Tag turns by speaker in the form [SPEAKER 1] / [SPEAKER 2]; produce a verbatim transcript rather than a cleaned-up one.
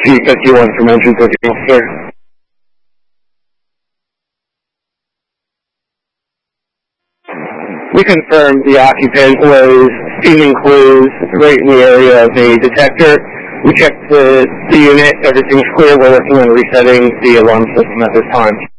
[SPEAKER 1] G fifty-one from engine booking officer. We confirmed the occupant was steaming clues right in the area of the detector. We checked the, the unit, everything's clear, we're working on resetting the alarm system at this time.